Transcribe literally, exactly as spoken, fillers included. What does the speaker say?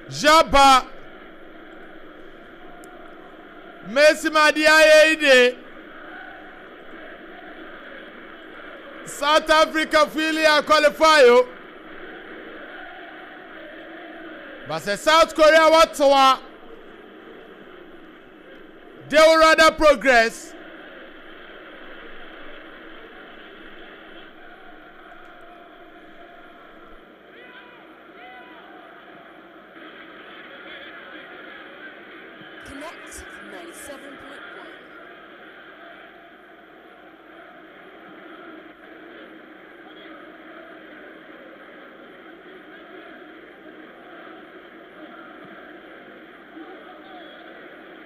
Japa Messi Madia ide South Africa filia qualify but say South Korea whatsoever they will rather progress. Connect ninety-seven